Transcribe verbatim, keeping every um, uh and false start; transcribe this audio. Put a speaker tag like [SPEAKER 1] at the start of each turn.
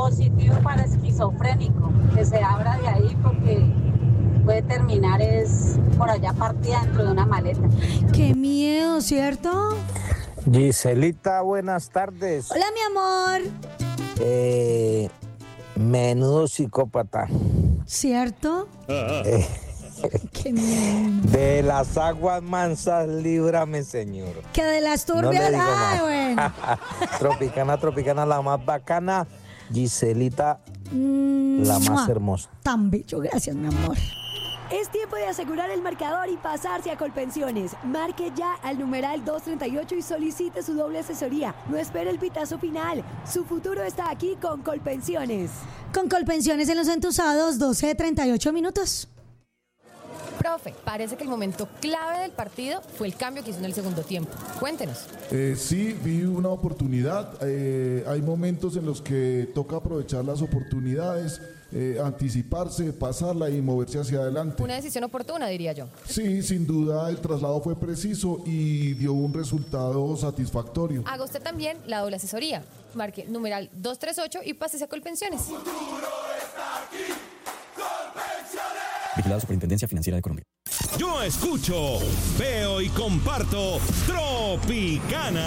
[SPEAKER 1] positivo para esquizofrénico, que se abra de ahí porque puede terminar es por allá partida dentro de una maleta.
[SPEAKER 2] Qué miedo, ¿cierto?
[SPEAKER 3] Giselita, buenas tardes.
[SPEAKER 2] Hola, mi amor.
[SPEAKER 3] Eh, menudo psicópata.
[SPEAKER 2] ¿Cierto?
[SPEAKER 3] Eh,
[SPEAKER 2] Qué miedo.
[SPEAKER 3] de las aguas mansas, líbrame, Señor.
[SPEAKER 2] Que de las
[SPEAKER 3] No le
[SPEAKER 2] turbias.
[SPEAKER 3] digo
[SPEAKER 2] Ay,
[SPEAKER 3] más.
[SPEAKER 2] bueno.
[SPEAKER 3] Tropicana, tropicana, la más bacana. Giselita, la más
[SPEAKER 2] ¡Mua!
[SPEAKER 3] hermosa.
[SPEAKER 2] Tan bello, gracias, mi amor.
[SPEAKER 4] Es tiempo de asegurar el marcador y pasarse a Colpensiones. Marque ya al numeral dos treinta y ocho y solicite su doble asesoría. No espere el pitazo final. Su futuro está aquí con Colpensiones.
[SPEAKER 2] Con Colpensiones en los entusados, doce treinta y ocho minutos.
[SPEAKER 5] Profe, parece que el momento clave del partido fue el cambio que hizo en el segundo tiempo. Cuéntenos.
[SPEAKER 6] Eh, sí, vi una oportunidad. Eh, hay momentos en los que toca aprovechar las oportunidades, eh, anticiparse, pasarla y moverse hacia adelante.
[SPEAKER 5] Una decisión oportuna, diría yo.
[SPEAKER 6] Sí, sin duda el traslado fue preciso y dio un resultado satisfactorio.
[SPEAKER 5] Haga usted también la doble asesoría. Marque numeral dos treinta y ocho y pásese a Colpensiones.
[SPEAKER 7] Vigilado Superintendencia Financiera de Colombia.
[SPEAKER 8] Yo escucho, veo y comparto Tropicana.